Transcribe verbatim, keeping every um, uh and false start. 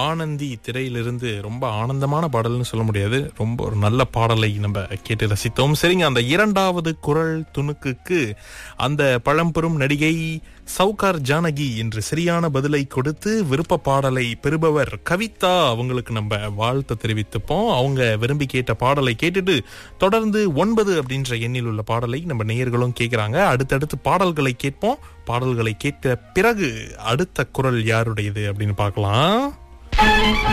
ஆனந்தி திரையிலிருந்து ரொம்ப ஆனந்தமான பாடல்னு சொல்ல முடியாது, ரொம்ப ஒரு நல்ல பாடலை நம்ம கேட்டு ரசித்தோம். சரிங்க, அந்த இரண்டாவது குரல் துணுக்குக்கு அந்த பழம்பெரும் நடிகை சவுகார் ஜானகி என்று சரியான பதிலை கொடுத்து விருப்ப பாடலை பெறுபவர் கவிதா அவங்களுக்கு நம்ம வாழ்த்து தெரிவித்துப்போம். அவங்க விரும்பி கேட்ட பாடலை கேட்டுட்டு தொடர்ந்து ஒன்பது அப்படின்ற எண்ணில் உள்ள பாடலை நம்ம நேயர்களும் கேட்கிறாங்க. அடுத்தடுத்து பாடல்களை கேட்போம். பாடல்களை கேட்ட பிறகு அடுத்த குரல் யாருடையது அப்படின்னு பார்க்கலாம்.